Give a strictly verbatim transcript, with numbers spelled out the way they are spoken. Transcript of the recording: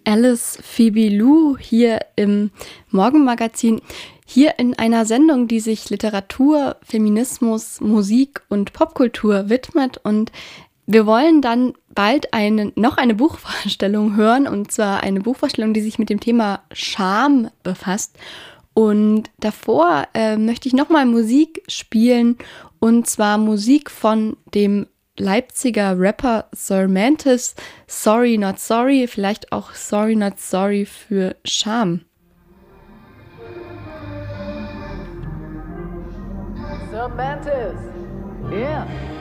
Alice Phoebe Lou hier im Morgenmagazin. Hier in einer Sendung, die sich Literatur, Feminismus, Musik und Popkultur widmet. Und wir wollen dann bald eine, noch eine Buchvorstellung hören. Und zwar eine Buchvorstellung, die sich mit dem Thema Scham befasst. Und davor äh, möchte ich nochmal Musik spielen. Und zwar Musik von dem Leipziger Rapper Sir Mantis, Sorry Not Sorry, vielleicht auch Sorry Not Sorry für Scham. Sir Mantis, here.